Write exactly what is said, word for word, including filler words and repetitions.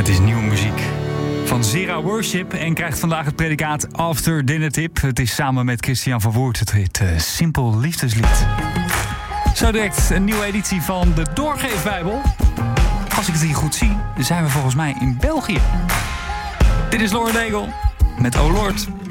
Het is nieuwe muziek van Zera Worship en krijgt vandaag het predicaat After Dinner Tip. Het is samen met Christian van Woert het hit uh, Simpel Liefdeslied. Zo direct een nieuwe editie van de Doorgeefbijbel. Als ik het hier goed zie, zijn we volgens mij in België. Dit is Lauren Daigle met O Lord.